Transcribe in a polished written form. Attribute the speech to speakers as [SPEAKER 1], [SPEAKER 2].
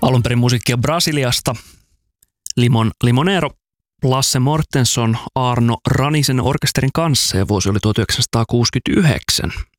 [SPEAKER 1] Alun perin musiikkia Brasiliasta. Limonero, Lasse Mortenson, Arno Ranisen orkesterin kanssa ja vuosi oli 1969.